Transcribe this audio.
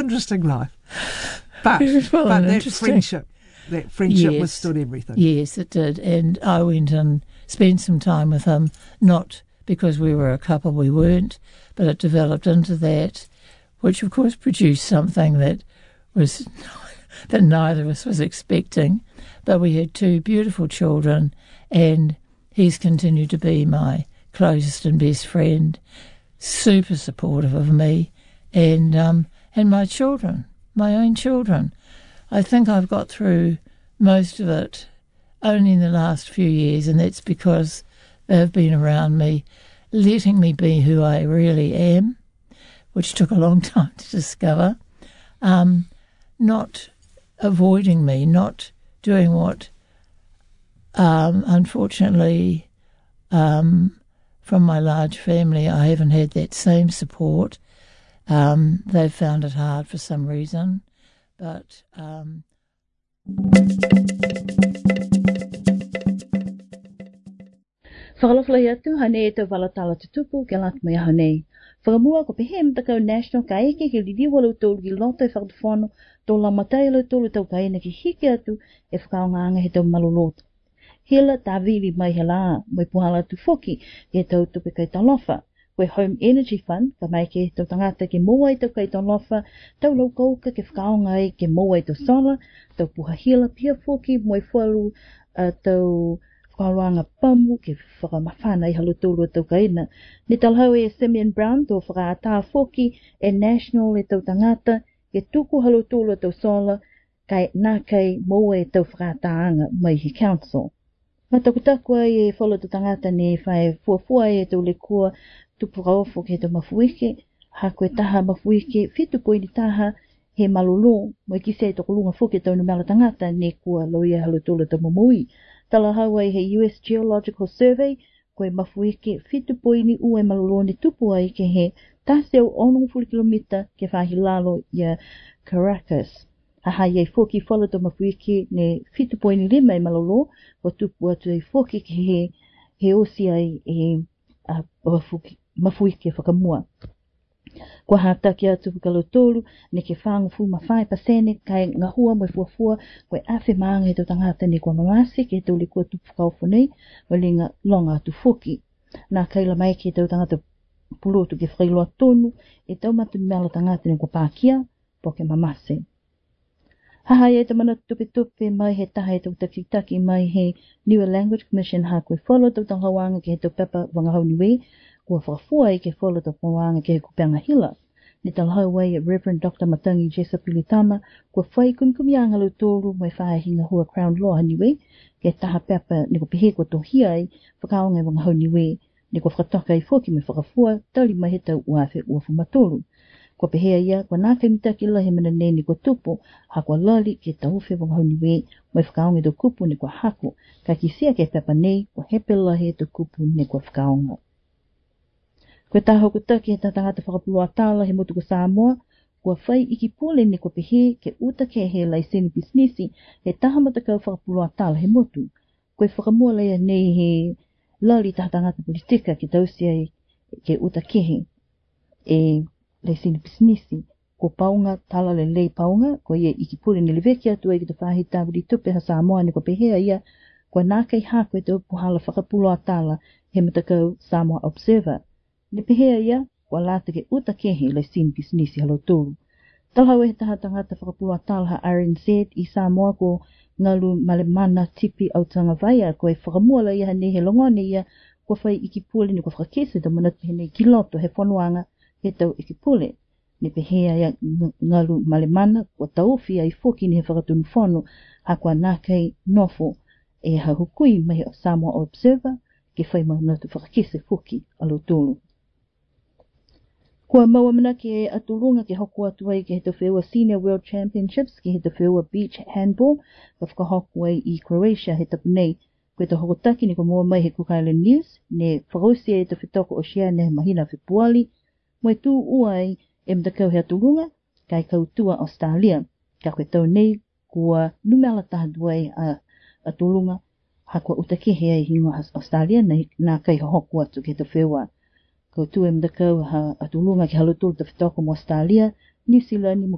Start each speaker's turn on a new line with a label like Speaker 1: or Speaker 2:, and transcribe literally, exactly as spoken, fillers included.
Speaker 1: interesting life. But,
Speaker 2: well
Speaker 1: but that friendship, that friendship
Speaker 2: yes.
Speaker 1: withstood everything.
Speaker 2: Yes, it did. And I went and spent some time with him, not because we were a couple, we weren't, but it developed into that, which of course produced something that was that neither of us was expecting. But we had two beautiful children, and he's continued to be my closest and best friend, super supportive of me, and um, and my children, my own children. I think I've got through most of it only in the last few years, and that's because they've been around me, letting me be who I really am, which took a long time to discover, um, not avoiding me, not doing what, um, unfortunately, um, from my large family, I haven't had that same support. Um, they've found it hard for some reason, but... Um,
Speaker 3: Whakalawhalai atu hane e tau walatala tutupu ke lat mai hane. Whakamua ko pehem takau national ka eke ke lidiwa lau tolu ki loto e whakatawhano tō lamatai lau tolu tau kaina ki hiki atu e whakaongaanga he tau maloloto. Hila tā vili mai he la, mai puhala atu foki ke tau tupe kai talofa. Koe Home Energy Fund, ka mai ke tau tangata ke moa i tau kai talofa, tau lau kauka ke whakaonga e ke moa i tau sola, tau puha hila pia foki moi fualu uh, tau whakaroanga pamu ke whakamawhana i halutulu tau kaina. Ni talhau e Simeon Brown tō whakaata foki e national e tau tangata ke tuku halutulu tau sola kai nā kai moa e tau whakaataanga mai hi council. Ma takutakua e whala tau tangata ne whae fuafua e tau le kua tupuraofo ke tau mafuike, ha koe taha mafuike, whitu poini taha he malolo, mo ki se toko lunga fuke tau numela tangata ne kua loia halutulu tau mamui. Tala hawa he U S Geological Survey, koe mafuike, whitu poini ue malolo ne tupu ai ke he taseo ono fuli kilomita ke whahi lalo ia Caracas. Aha iei foki whala tau mafuike ne whitu poini lima e malolo, wa tupu atu e foki ke he, he osi ai e uh, mafuike. Mafuike whakamua. Kua hataki atu whakalotolu, ne ke whangu fu mawhai pasene, kai ngā hua mai fuafua, koe awhi maanga he tau tangata ne kua mamasi, ke tau le kua tupu whakauwhanei, wa linga longa atu foki. Nā kaila mai ke tau tangata pulotu ke whailoa tonu, e tau matu mela tangata ne kua pākia, po ke mamasi. Haha e te mana tupe tupe mai he taha e tau takitaki mai he New Language Commission ha koe whalo tau tangawanga ke he tau pepa wangahau niwe, kua whakafua i ke wholo tau pawanga ke he kupeanga hila. Ni talhau wai e Reverend Doctor Matangi Jesa Pilitama, kua whai kumkumianga lau tōru mai whahinga hua Crown Law haniwe, ke taha pepa ni ko pehe kua tohia ai, whakaonga e wangahau niwe, ni ko whakatoka i whoki mai whakafua, tali mai he tau uafe uafu matolu. Kua pehea ia, kua nā kaimitaki la he mana ne ni kua tupu, ha kua lali ke tauwhi wangahau niwe, mai whakaonga do kupu ni kua haku, ka kisia ke pepa nei, kua hepela he do kupu ni kua whakaonga. Koe taha kutaki he tatangata whakapulua tāla he motu ko Samoa, kua whai iki pole ni kua pehe ke uta ke he laiseni bisnisi he taha matakau whakapulua tāla he motu. Koe whakamua leia nei he lali tatangata politika ke tausia ke uta kehe e laiseni bisnisi. Ko paunga tala le lei paunga, ko ia iki pole ni leveki atu e ki te whahi tāwiri tupe ha Samoa ni kua pehea ia, kua nā kei hako e te upuhala whakapulua tāla he matakau Samoa Observer. Ni pehea ia, kua lata ke uta kehe le sin bisnisi halo tōru. Talhau e taha tangata whakapulua tāla ha R N Z i Samoa ko ngalu malemana tipi au tanga vaia, ko e whakamua la ia ne he longone ia, kua whai iki pule ni kua whakakese ta manatu he nei kiloto he whanuanga he tau iki pule. Ni pehea ia ngalu malemana, kua tauwhi ai foki ni he whakatunu whanu, ha kua nā kei nofo e ha hukui mai Samoa Observer, ke whai manatu whakakese foki alo tōru. Kua maua mana ke atulunga ke hoku atu ai ke he te wheua Senior World Championships, ke he te wheua Beach Handball, ka whakahoku ai i Croatia he tapu nei. Koe te hokotaki ni ko mua mai he Cook Island News, ne whakausia e te whetoko o Oceania he mahina Whipuali, moe tū uai e mtakau he atulunga, kai kautua Australia. Ka koe tau nei, kua numela taha duai a atulunga, ha kua utakehe ai hinga Australia, nā kai hoku atu ke te wheua. Ko tu e mdakau ha atulunga ki halutulu te whetoko mo Australia, New Zealand, mo